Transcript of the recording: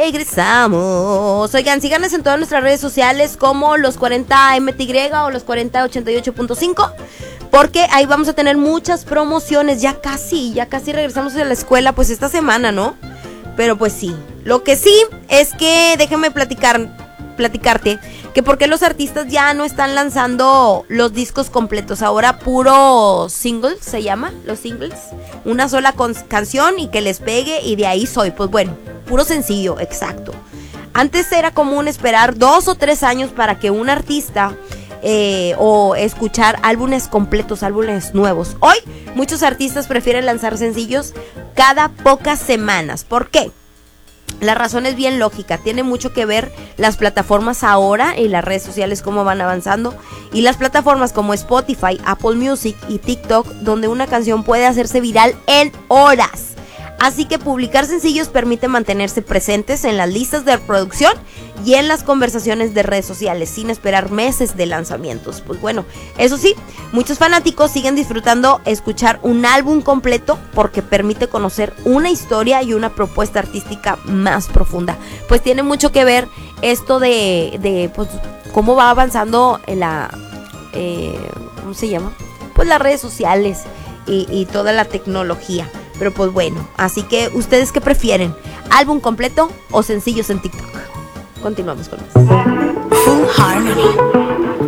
regresamos. Oigan, síganos en todas nuestras redes sociales como los 40MTY o los 4088.5, porque ahí vamos a tener muchas promociones. Ya casi regresamos a la escuela, pues esta semana, ¿no? Pero pues sí, lo que sí es que déjame platicarte que por qué los artistas ya no están lanzando los discos completos. Ahora puro singles, se llama, los singles. Una sola canción y que les pegue y de ahí soy. Pues bueno, puro sencillo, exacto. Antes era común esperar 2 o 3 años para que un artista o escuchar álbumes completos, álbumes nuevos. Hoy muchos artistas prefieren lanzar sencillos cada pocas semanas. ¿Por qué? La razón es bien lógica, tiene mucho que ver las plataformas ahora y las redes sociales cómo van avanzando, y las plataformas como Spotify, Apple Music y TikTok, donde una canción puede hacerse viral en horas. Así que publicar sencillos permite mantenerse presentes en las listas de reproducción y en las conversaciones de redes sociales sin esperar meses de lanzamientos. Pues bueno, eso sí, muchos fanáticos siguen disfrutando escuchar un álbum completo porque permite conocer una historia y una propuesta artística más profunda. Pues tiene mucho que ver esto de pues cómo va avanzando ¿cómo se llama? Pues las redes sociales y toda la tecnología. Pero pues bueno, así que ¿ustedes qué prefieren? ¿Álbum completo o sencillos en TikTok? Continuamos con más. Full Harmony.